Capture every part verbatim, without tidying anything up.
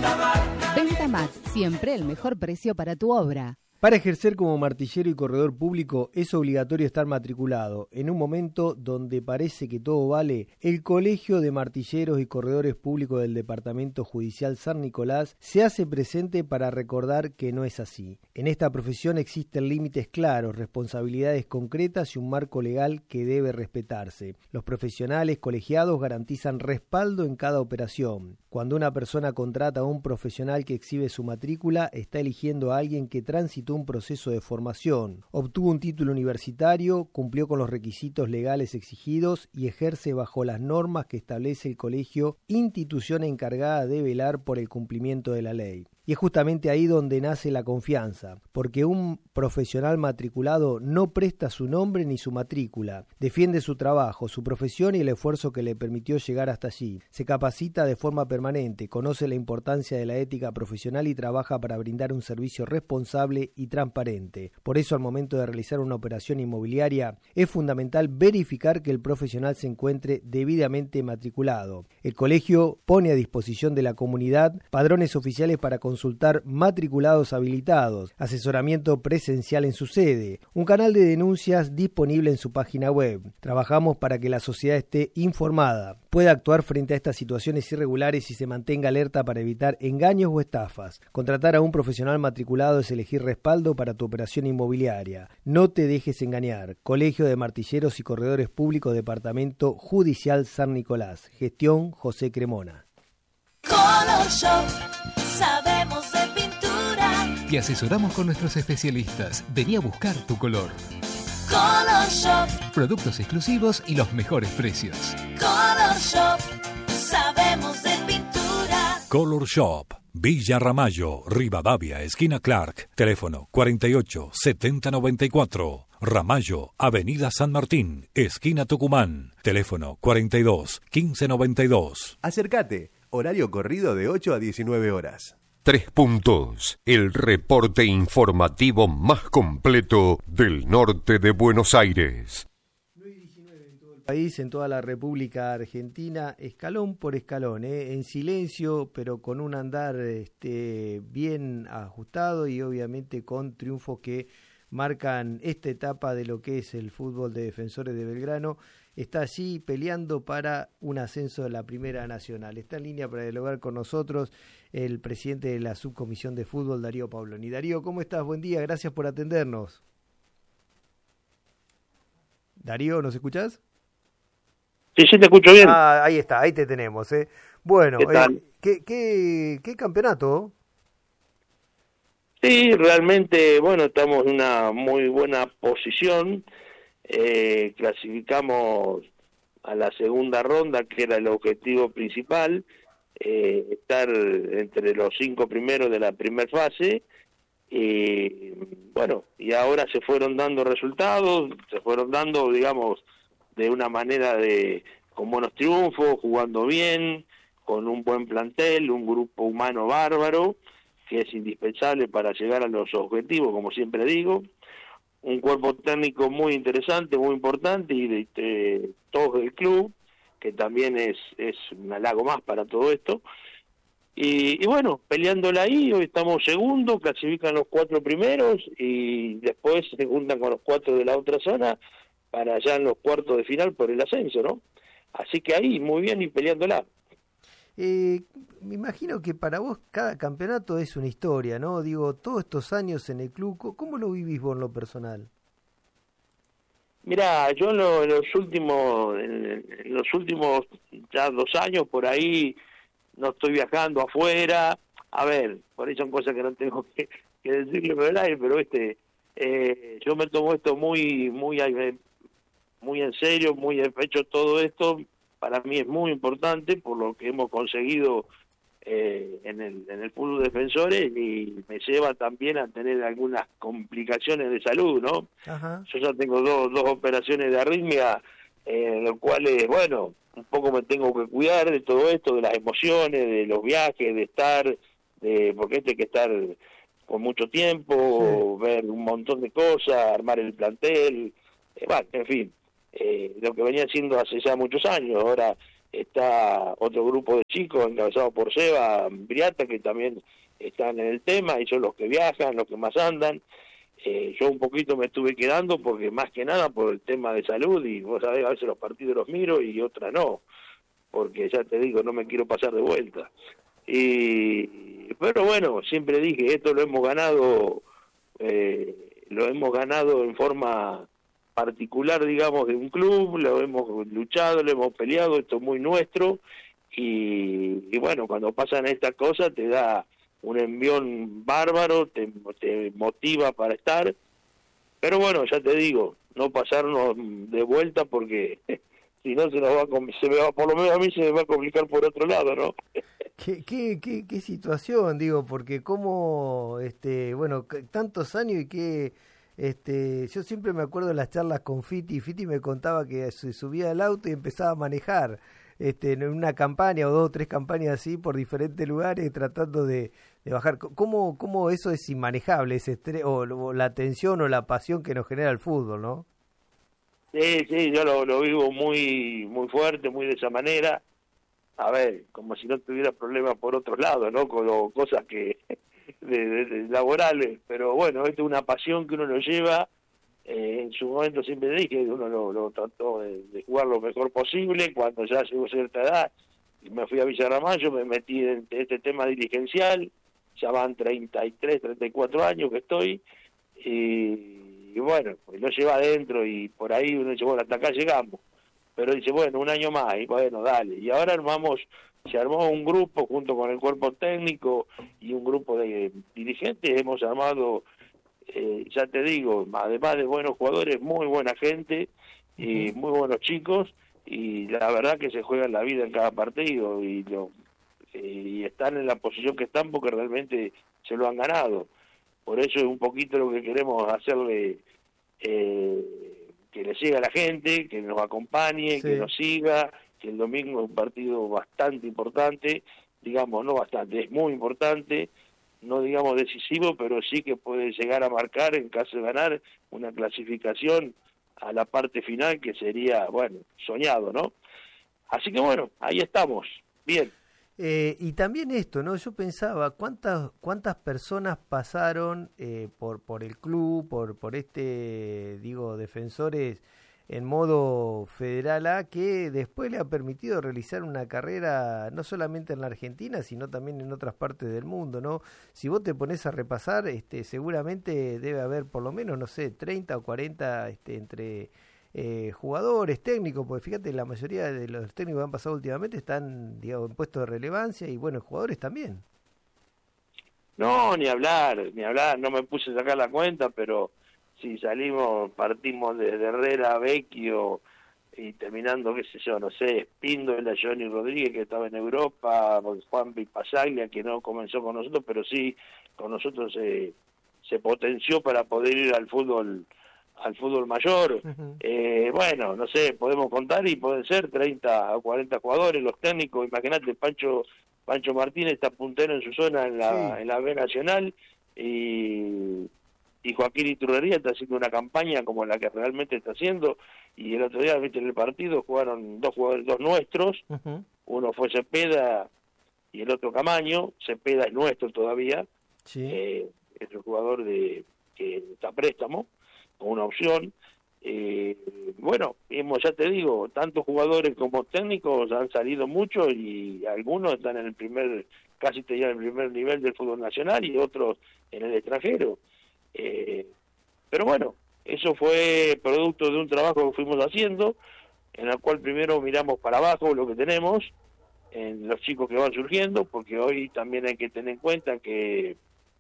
Ventamat, siempre el mejor precio para tu obra. Para ejercer como martillero y corredor público es obligatorio estar matriculado. En un momento donde parece que todo vale, el Colegio de Martilleros y Corredores Públicos del Departamento Judicial San Nicolás se hace presente para recordar que no es así. En esta profesión existen límites claros, responsabilidades concretas y un marco legal que debe respetarse. Los profesionales colegiados garantizan respaldo en cada operación. Cuando una persona contrata a un profesional que exhibe su matrícula, está eligiendo a alguien que transitó un proceso de formación, obtuvo un título universitario, cumplió con los requisitos legales exigidos y ejerce bajo las normas que establece el colegio, institución encargada de velar por el cumplimiento de la ley. Y es justamente ahí donde nace la confianza, porque un profesional matriculado no presta su nombre ni su matrícula, defiende su trabajo, su profesión y el esfuerzo que le permitió llegar hasta allí. Se capacita de forma permanente, conoce la importancia de la ética profesional y trabaja para brindar un servicio responsable y transparente. Por eso, al momento de realizar una operación inmobiliaria, es fundamental verificar que el profesional se encuentre debidamente matriculado. El colegio pone a disposición de la comunidad padrones oficiales para consultar matriculados habilitados, asesoramiento presencial en su sede, un canal de denuncias disponible en su página web. Trabajamos para que la sociedad esté informada, pueda actuar frente a estas situaciones irregulares y se mantenga alerta para evitar engaños o estafas. Contratar a un profesional matriculado es elegir respaldo para tu operación inmobiliaria. No te dejes engañar. Colegio de Martilleros y Corredores Públicos, Departamento Judicial San Nicolás. Gestión José Cremona. Color Shop, sabemos de pintura. Te asesoramos con nuestros especialistas. Vení a buscar tu color. Color Shop, Productos exclusivos y los mejores precios. Color Shop, sabemos de pintura. Color Shop, Villa Ramallo, Rivadavia, esquina Clark. Teléfono cuarenta y ocho, setenta noventa y cuatro. Ramallo, Avenida San Martín, esquina Tucumán. Teléfono cuarenta y dos, quince noventa y dos. Acércate. Horario corrido de ocho a diecinueve horas. Tres puntos, el reporte informativo más completo del norte de Buenos Aires. País, en toda la República Argentina, escalón por escalón, ¿eh? En silencio, pero con un andar este, bien ajustado y obviamente con triunfos que marcan esta etapa de lo que es el fútbol de Defensores de Belgrano. Está allí peleando para un ascenso de la Primera Nacional. Está en línea para dialogar con nosotros el presidente de la Subcomisión de Fútbol, Darío Pabloni. Darío, ¿cómo estás? Buen día, gracias por atendernos. Darío, ¿nos escuchás? Sí, sí, te escucho bien. Ah, ahí está, ahí te tenemos. ¿eh? Bueno, ¿Qué tal? Eh, ¿qué, qué, ¿qué campeonato? Sí, realmente, bueno, estamos en una muy buena posición. Eh, clasificamos a la segunda ronda, que era el objetivo principal, eh, estar entre los cinco primeros de la primera fase. Y bueno, y ahora se fueron dando resultados, se fueron dando, digamos, de una manera de con buenos triunfos, jugando bien, con un buen plantel, un grupo humano bárbaro, que es indispensable para llegar a los objetivos, como siempre digo. Un cuerpo técnico muy interesante, muy importante, y de, de todos del club, que también es, es un halago más para todo esto. Y, y bueno, peleándola ahí, hoy estamos segundos, clasifican los cuatro primeros, y después se juntan con los cuatro de la otra zona, para allá en los cuartos de final por el ascenso, ¿no? Así que ahí, muy bien, y peleándola. Eh, me imagino que para vos cada campeonato es una historia, ¿no? Digo, todos estos años en el club, ¿cómo lo vivís vos en lo personal? Mirá, yo en, lo, en los últimos en, en los últimos ya dos años por ahí no estoy viajando afuera. A ver, por ahí son cosas que no tengo que, que decirle por el aire, pero este, eh, yo me tomo esto muy, muy, muy en serio, muy en pecho todo esto. Para mí es muy importante por lo que hemos conseguido eh, en el en el fútbol Defensores, y me lleva también a tener algunas complicaciones de salud, ¿no? Ajá. Yo ya tengo dos, dos operaciones de arritmia, eh, en las cuales, bueno, un poco me tengo que cuidar de todo esto, de las emociones, de los viajes, de estar, de porque este hay que estar por mucho tiempo, sí. Ver un montón de cosas, armar el plantel, eh, bueno, en fin. Eh, lo que venía haciendo hace ya muchos años. Ahora está otro grupo de chicos encabezado por Seba Briata, que también están en el tema y son los que viajan, los que más andan. Eh, yo un poquito me estuve quedando porque más que nada por el tema de salud, y vos sabés, a veces los partidos los miro y otras no, porque ya te digo, no me quiero pasar de vuelta. Y pero bueno, siempre dije, esto lo hemos ganado, eh, lo hemos ganado en forma particular, digamos, de un club, lo hemos luchado, lo hemos peleado, esto es muy nuestro, y, y bueno, cuando pasan estas cosas te da un envión bárbaro, te, te motiva para estar, pero bueno, ya te digo, no pasarnos de vuelta porque si no se nos va a, se me va, por lo menos a mí se me va a complicar por otro lado, ¿no? ¿Qué, qué, qué, qué situación, digo, porque como, este, bueno, tantos años y que, este, yo siempre me acuerdo de las charlas con Fiti, y Fiti me contaba que se subía al auto y empezaba a manejar, este, en una campaña o dos o tres campañas así por diferentes lugares tratando de, de bajar. ¿Cómo, cómo eso es inmanejable, ese estrés, o, o la tensión o la pasión que nos genera el fútbol, ¿no? Sí, sí, yo lo, lo vivo muy muy fuerte, muy de esa manera. A ver, como si no tuviera problemas por otros lados, ¿no? Con lo, cosas que de, de, de laborales, pero bueno, esto es una pasión que uno lo lleva. Eh, en su momento siempre dije, uno lo, lo trató de, de jugar lo mejor posible. Cuando ya llegó a cierta edad y me fui a Villa Ramallo, me metí en este tema dirigencial. Ya van treinta y tres, treinta y cuatro años que estoy, y, y bueno, pues lo lleva adentro, y por ahí uno dice, bueno, hasta acá llegamos, pero dice, bueno, un año más, y bueno, dale, y ahora armamos, se armó un grupo junto con el cuerpo técnico y un grupo de dirigentes, hemos armado, eh, ya te digo, además de buenos jugadores, muy buena gente y muy buenos chicos, y la verdad que se juegan la vida en cada partido, y lo y están en la posición que están porque realmente se lo han ganado. Por eso es un poquito lo que queremos hacerle, eh, que le siga a la gente, que nos acompañe, sí, que nos siga, que el domingo es un partido bastante importante, digamos, no bastante, es muy importante, no digamos decisivo, pero sí que puede llegar a marcar, en caso de ganar, una clasificación a la parte final, que sería, bueno, soñado, ¿no? Así que bueno, ahí estamos, bien. Eh, y también esto, ¿no? Yo pensaba, ¿cuántas cuántas personas pasaron eh, por por el club, por por este, digo, defensores en modo federal A, que después le ha permitido realizar una carrera no solamente en la Argentina, sino también en otras partes del mundo, ¿no? Si vos te pones a repasar, este, seguramente debe haber por lo menos, no sé, treinta o cuarenta este, entre... Eh, jugadores, técnicos, porque fíjate, la mayoría de los técnicos que han pasado últimamente están, digamos, en puestos de relevancia, y bueno, jugadores también. No, ni hablar, ni hablar, no me puse a sacar la cuenta, pero si salimos, partimos desde Herrera, Vecchio, y terminando, qué sé yo, no sé, Espíndola, Johnny Rodríguez, que estaba en Europa, Juan Pipasaglia, que no comenzó con nosotros, pero sí, con nosotros se, se potenció para poder ir al fútbol al fútbol mayor. Uh-huh. eh, bueno, no sé, podemos contar y pueden ser treinta o cuarenta jugadores, los técnicos, imagínate, Pancho Pancho Martínez está puntero en su zona en la, sí. en la B Nacional, y, y Joaquín Iturrería está haciendo una campaña como la que realmente está haciendo, y el otro día, viste, en el partido jugaron dos jugadores, dos nuestros, uh-huh. uno fue Cepeda y el otro Camaño. Cepeda es nuestro todavía, sí. eh, es el jugador de que está a préstamo, una opción. Eh, bueno, hemos, ya te digo, tanto jugadores como técnicos han salido muchos, y algunos están en el primer, casi te diría en el primer nivel del fútbol nacional, y otros en el extranjero. Eh, pero bueno, eso fue producto de un trabajo que fuimos haciendo, en el cual primero miramos para abajo lo que tenemos, en los chicos que van surgiendo, porque hoy también hay que tener en cuenta que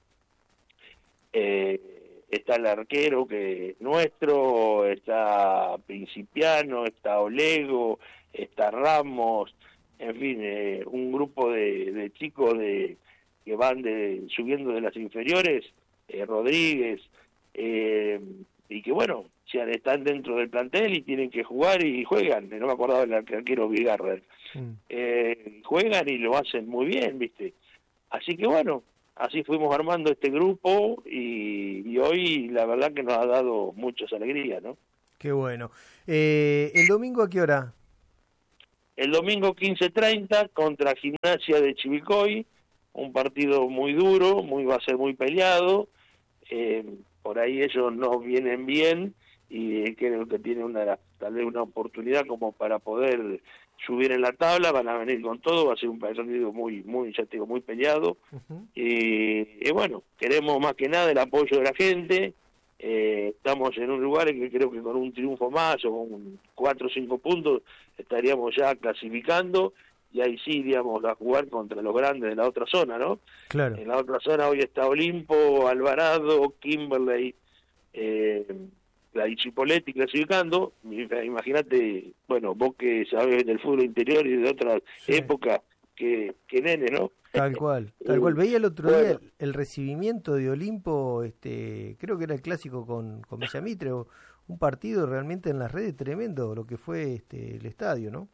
eh, está el arquero que es nuestro, está Principiano, está Olego, está Ramos, en fin, eh, un grupo de, de chicos de que van de subiendo de las inferiores, eh, Rodríguez, eh, y que bueno, ya están dentro del plantel y tienen que jugar y juegan. No me acordaba del arquero Vigarra. Mm. Eh, juegan y lo hacen muy bien, ¿viste? Así que bueno, así fuimos armando este grupo, y, y hoy la verdad que nos ha dado muchas alegrías, ¿no? Qué bueno. Eh, ¿El domingo a qué hora? el domingo quince treinta contra Gimnasia de Chivilcoy, un partido muy duro, muy va a ser muy peleado, eh, por ahí ellos no vienen bien y creo que tienen una tal vez una oportunidad como para poder subir en la tabla, van a venir con todo, va a ser un partido muy, muy, ya te digo, muy peleado, uh-huh. y, y bueno, queremos más que nada el apoyo de la gente. Eh, estamos en un lugar en que creo que con un triunfo más o con cuatro o cinco puntos estaríamos ya clasificando y ahí sí iríamos a jugar contra los grandes de la otra zona, ¿no? Claro. En la otra zona hoy está Olimpo, Alvarado, Kimberley, eh, la Chipoletti clasificando. Imagínate, bueno, vos que sabés del fútbol interior y de otras sí. épocas, que, que nene, ¿no? Tal cual, tal cual. Veía el otro bueno. día el, el recibimiento de Olimpo, este, creo que era el clásico con, con Villamitre, un partido realmente en las redes tremendo, lo que fue este el estadio, ¿no?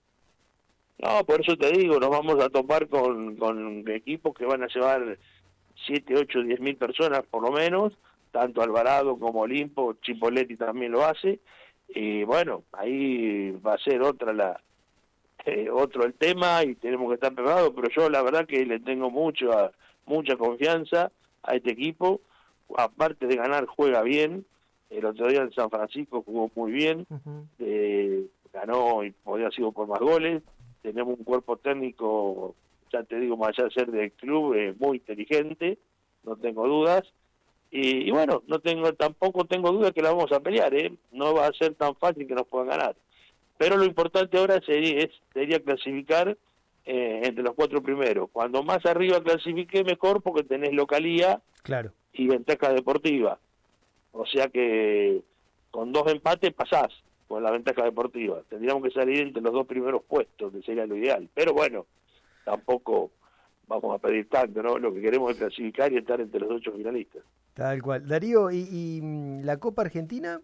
No, por eso te digo, nos vamos a topar con, con equipos que van a llevar siete, ocho, diez mil personas por lo menos, tanto Alvarado como Olimpo, Chipoletti también lo hace, y bueno, ahí va a ser otra la eh, otro el tema y tenemos que estar preparados, pero yo la verdad que le tengo mucho mucha confianza a este equipo, aparte de ganar juega bien, el otro día en San Francisco jugó muy bien, uh-huh. eh, ganó y podría haber sido por más goles, tenemos un cuerpo técnico, ya te digo, más allá de ser del club, eh, muy inteligente, no tengo dudas, y, y bueno, no tengo tampoco tengo dudas que la vamos a pelear, ¿eh? No va a ser tan fácil que nos puedan ganar. Pero lo importante ahora sería, es, sería clasificar eh, entre los cuatro primeros. Cuando más arriba clasifique, mejor, porque tenés localía claro. y ventaja deportiva. O sea que con dos empates pasás con la ventaja deportiva. Tendríamos que salir entre los dos primeros puestos, que sería lo ideal. Pero bueno, tampoco vamos a pedir tanto, ¿no? Lo que queremos es clasificar y estar entre los ocho finalistas. Tal cual. Darío, ¿y, y la Copa Argentina?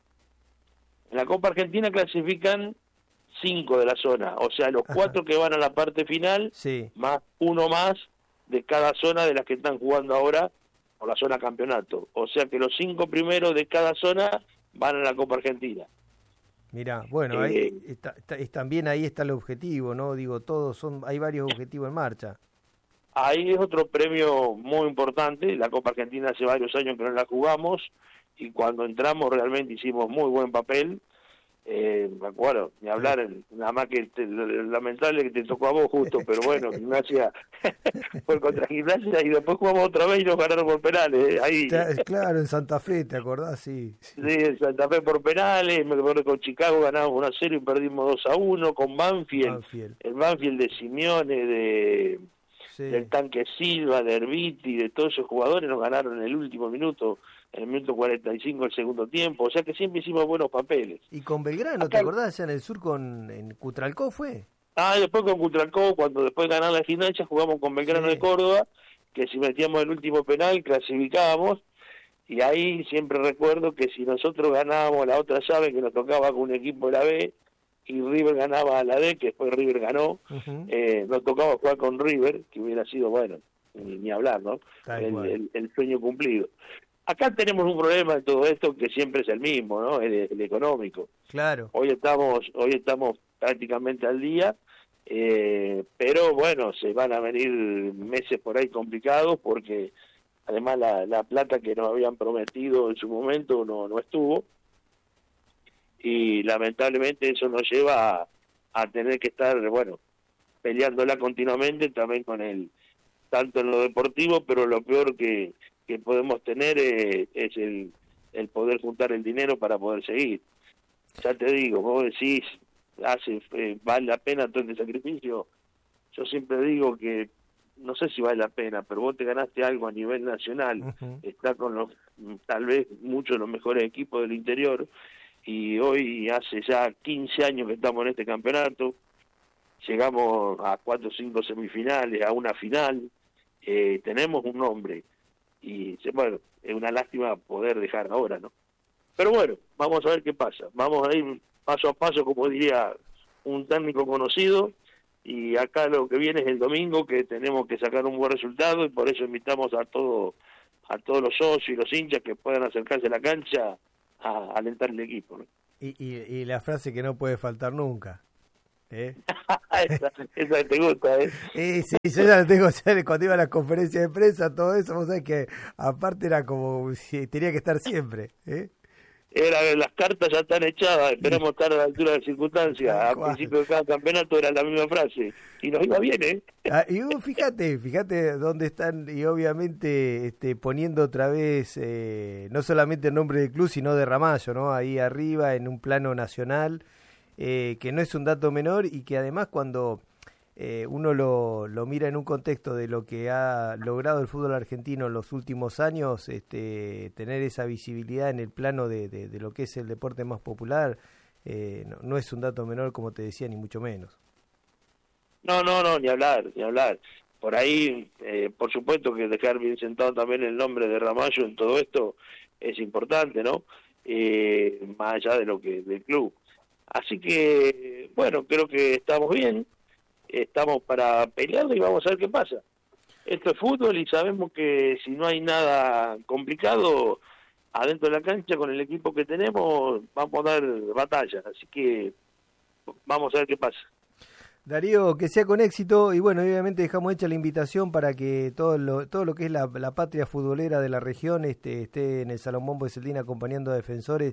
En la Copa Argentina clasifican cinco de la zona, o sea, los Ajá. cuatro que van a la parte final, sí. más uno más de cada zona de las que están jugando ahora por la zona campeonato. O sea que los cinco primeros de cada zona van a la Copa Argentina. Mirá, bueno, eh, ahí está, está, es, también ahí está el objetivo, ¿no? Digo, todos son, hay varios objetivos en marcha. Ahí es otro premio muy importante. La Copa Argentina hace varios años que no la jugamos y cuando entramos realmente hicimos muy buen papel. Eh, me acuerdo, ni hablar, sí. nada más que te, lamentable que te tocó a vos justo, pero bueno, Gimnasia fue contra Gimnasia y después jugamos otra vez y nos ganaron por penales. Eh. Ahí. Claro, en Santa Fe, ¿te acordás? Sí, sí, en Santa Fe por penales, me acuerdo que con Chicago ganamos uno a cero y perdimos dos a uno, con Banfield, Banfield. el Banfield de Simeone, de sí. del Tanque Silva, de Herbiti, de todos esos jugadores nos ganaron en el último minuto, en el minuto cuarenta y cinco del segundo tiempo, o sea que siempre hicimos buenos papeles. Y con Belgrano, Acá, ¿te acordás? Allá en el sur con en Cutralcó fue. Ah, después con Cutralcó, cuando después de ganar la Gimnasia, jugamos con Belgrano sí. de Córdoba, que si metíamos el último penal, clasificábamos, y ahí siempre recuerdo que si nosotros ganábamos la otra llave que nos tocaba con un equipo de la B, y River ganaba a la D, que después River ganó, uh-huh. eh, nos tocaba jugar con River, que hubiera sido, bueno, ni, ni hablar, ¿no? El, el, el sueño cumplido. Acá tenemos un problema en todo esto que siempre es el mismo, ¿no? El, el económico. Claro. Hoy estamos, hoy estamos prácticamente al día, eh, pero bueno, se van a venir meses por ahí complicados porque además la, la plata que nos habían prometido en su momento no, no estuvo y lamentablemente eso nos lleva a, a tener que estar, bueno, peleándola continuamente también con el, tanto en lo deportivo, pero lo peor que que podemos tener eh, es el, el poder juntar el dinero para poder seguir. Ya te digo, vos decís, hace eh, vale la pena todo este sacrificio. Yo siempre digo que, no sé si vale la pena, pero vos te ganaste algo a nivel nacional, uh-huh. está con los, tal vez muchos de los mejores equipos del interior, y hoy hace ya quince años que estamos en este campeonato, llegamos a cuatro o cinco semifinales, a una final, eh, tenemos un nombre, y bueno, es una lástima poder dejar ahora, ¿no? Pero bueno, vamos a ver qué pasa, vamos a ir paso a paso, como diría un técnico conocido, y acá lo que viene es el domingo, que tenemos que sacar un buen resultado, y por eso invitamos a todo, a todos los socios y los hinchas que puedan acercarse a la cancha a alentar el equipo, ¿no? Y, y, y la frase que no puede faltar nunca. ¿Eh? esa, esa te gusta, ¿eh? Eh, sí, yo ya lo tengo, ya cuando iba a las conferencias de prensa, todo eso, vos sabés que aparte era como si tenía que estar siempre, ¿eh? Era, las cartas ya están echadas, esperamos estar a la altura de las circunstancias. Al principio de cada campeonato era la misma frase, y nos iba bien, ¿eh? Ah, y vos fíjate, fíjate dónde están, y obviamente este, poniendo otra vez, eh, no solamente el nombre del club, sino de Ramallo, ¿no? Ahí arriba, en un plano nacional, eh, que no es un dato menor, y que además cuando eh, uno lo, lo mira en un contexto de lo que ha logrado el fútbol argentino en los últimos años, este, tener esa visibilidad en el plano de, de, de lo que es el deporte más popular, eh, no, no es un dato menor, como te decía, ni mucho menos. No, no, no, ni hablar, ni hablar. Por ahí, eh, por supuesto que dejar bien sentado también el nombre de Ramallo en todo esto es importante, ¿no? Eh, más allá de lo que del club. Así que, bueno, creo que estamos bien, estamos para pelear y vamos a ver qué pasa. Esto es fútbol y sabemos que si no hay nada complicado adentro de la cancha con el equipo que tenemos, vamos a dar batalla. Así que vamos a ver qué pasa. Darío, que sea con éxito, y bueno, obviamente dejamos hecha la invitación para que todo lo, todo lo que es la, la patria futbolera de la región este, esté en el Salón Bombo de Celdín acompañando a Defensores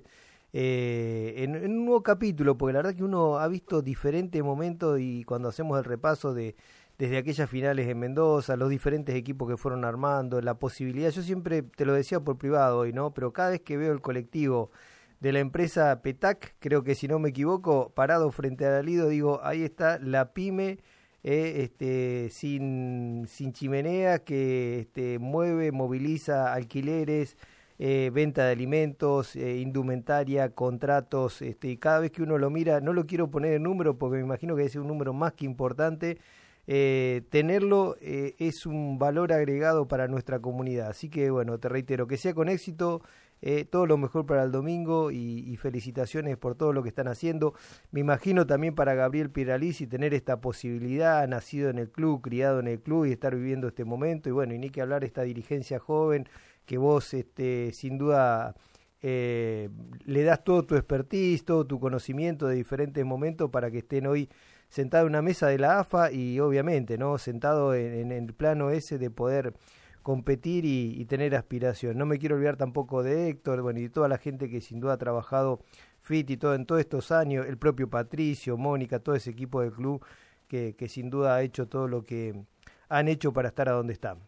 eh, en, en un nuevo capítulo, porque la verdad que uno ha visto diferentes momentos, y cuando hacemos el repaso de desde aquellas finales en Mendoza, los diferentes equipos que fueron armando, la posibilidad, yo siempre te lo decía por privado hoy, ¿no? Pero cada vez que veo el colectivo de la empresa Petac, creo que si no me equivoco, parado frente al Lido, digo, ahí está la pyme eh, este, sin, sin chimenea, que este, mueve, moviliza alquileres, eh, venta de alimentos, eh, indumentaria, contratos, este, y cada vez que uno lo mira, no lo quiero poner en número porque me imagino que es un número más que importante, eh, tenerlo eh, es un valor agregado para nuestra comunidad. Así que bueno, te reitero, que sea con éxito. Eh, todo lo mejor para el domingo y, y felicitaciones por todo lo que están haciendo. Me imagino también para Gabriel Piralisi tener esta posibilidad, nacido en el club, criado en el club y estar viviendo este momento. Y bueno, y ni que hablar esta dirigencia joven que vos este, sin duda eh, le das todo tu expertise, todo tu conocimiento de diferentes momentos para que estén hoy sentados en una mesa de la A F A y obviamente no sentado en, en el plano ese de poder competir y, y tener aspiración. No me quiero olvidar tampoco de Héctor, bueno, y de toda la gente que sin duda ha trabajado fit y todo en todos estos años, el propio Patricio, Mónica, todo ese equipo del club que, que sin duda ha hecho todo lo que han hecho para estar a donde están.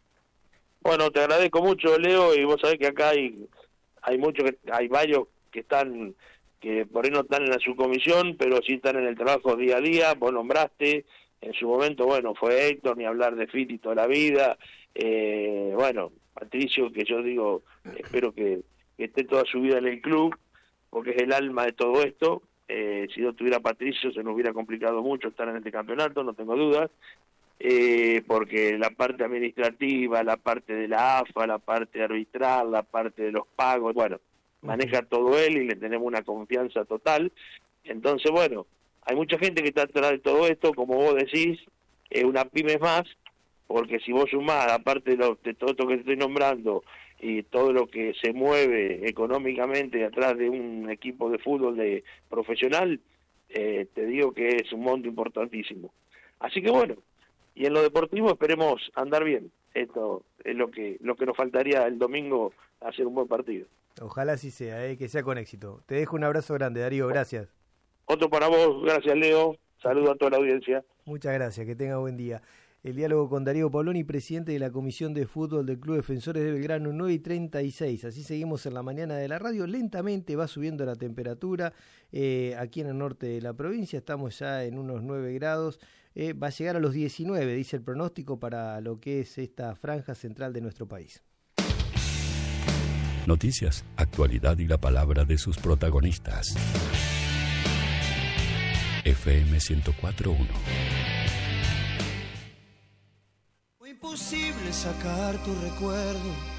Bueno, te agradezco mucho, Leo, y vos sabés que acá hay hay muchos, que, hay varios que están, que por ahí no están en la subcomisión, pero sí están en el trabajo día a día. Vos nombraste, en su momento, bueno, fue Héctor, ni hablar de Fiti toda la vida. Eh, bueno, Patricio, que yo digo, espero que, que esté toda su vida en el club, porque es el alma de todo esto. Eh, si no tuviera Patricio se nos hubiera complicado mucho estar en este campeonato, no tengo dudas, eh, porque la parte administrativa, la parte de la A F A, la parte arbitral, la parte de los pagos, bueno, maneja todo él y le tenemos una confianza total. Entonces, bueno, hay mucha gente que está atrás de todo esto, como vos decís, es una pyme más, porque si vos sumás, aparte de, lo, de todo esto que te estoy nombrando, y todo lo que se mueve económicamente atrás de un equipo de fútbol de profesional, eh, te digo que es un monto importantísimo. Así que bueno, y en lo deportivo esperemos andar bien. Esto es lo que lo que nos faltaría el domingo, hacer un buen partido. Ojalá así sea, eh, que sea con éxito. Te dejo un abrazo grande, Darío, gracias. Otro para vos, gracias Leo, saludo a toda la audiencia. Muchas gracias, que tenga buen día. El diálogo con Darío Paoloni, presidente de la Comisión de Fútbol del Club Defensores de Belgrano, nueve y treinta y seis. Así seguimos en la mañana de la radio. Lentamente va subiendo la temperatura eh, aquí en el norte de la provincia. Estamos ya en unos nueve grados. Eh, va a llegar a los diecinueve, dice el pronóstico, para lo que es esta franja central de nuestro país. Noticias, actualidad y la palabra de sus protagonistas. F M ciento cuatro punto uno. Imposible sacar tu recuerdo